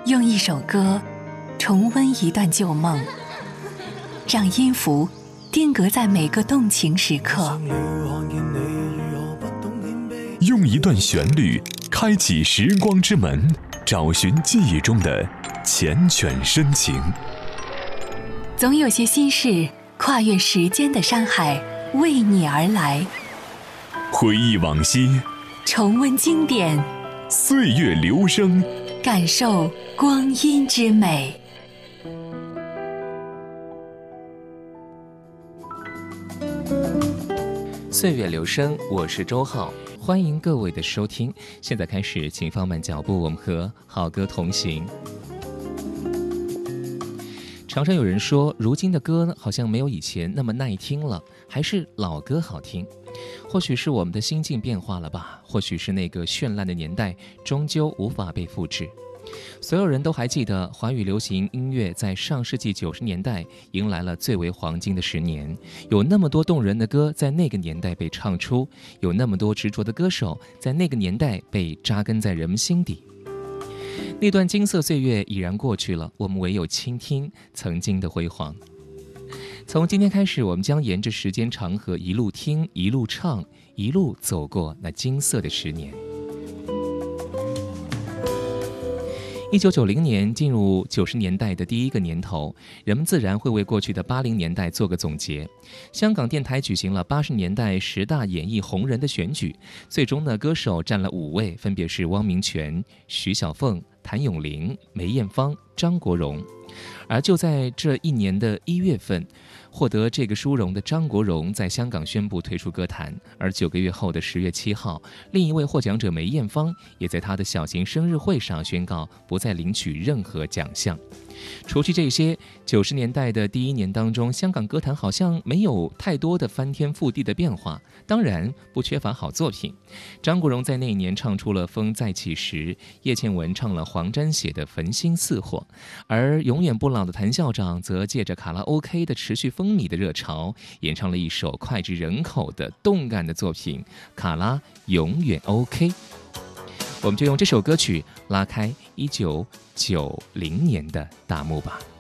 用一首歌重温一段旧梦，让音符定格在每个动情时刻， 用一段旋律开启时光之门，找寻记忆中的缱绻深情。 总有些心事跨越时间的山海为你而来， 回忆往昔， 重温经典， 岁月流声， 感受光阴之美。 岁月流声，我是周浩，欢迎各位的收听。现在开始，请放慢脚步，我们和好歌同行。常常有人说，如今的歌好像没有以前那么耐听了，还是老歌好听。或许是我们的心境变化了吧，或许是那个绚烂的年代终究无法被复制。所有人都还记得华语流行音乐在上世纪90年代迎来了最为黄金的10年，有那么多动人的歌在那个年代被唱出，有那么多执着的歌手在那个年代被扎根在人们心底。那段金色岁月已然过去了，我们唯有倾听曾经的辉煌。从今天开始，我们将沿着时间长河一路听，一路唱，一路走过那金色的10年。1990年进入90年代的第一个年头，人们自然会为过去的80年代做个总结。香港电台举行了80年代10大演艺红人的选举，最终呢，歌手占了5位，分别是汪明荃、徐小凤、谭咏麟、梅艳芳、张国荣。而就在这一年的1月份，获得这个殊荣的张国荣在香港宣布退出歌坛，而9个月后的10月7号，另一位获奖者梅艳芳也在她的小型生日会上宣告不再领取任何奖项。除去这些，90年代的第1年当中，香港歌坛好像没有太多的翻天覆地的变化，当然不缺乏好作品。张国荣在那一年唱出了《风再起时》，叶倩文唱了黄沾写的《焚心似火》，而永远不老的谭校长则借着卡拉 OK 的持续风靡的热潮，演唱了一首脍炙人口的动感的作品《卡拉永远 OK》。我们就用这首歌曲拉开1990年的大幕吧。